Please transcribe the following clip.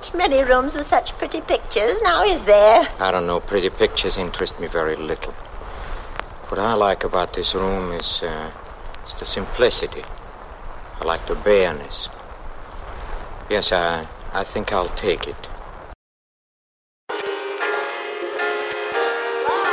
not many rooms with such pretty pictures, now is there? I don't know. Pretty pictures interest me very little. What I like about this room is it's the simplicity. I like the bareness. Yes, I think I'll take it.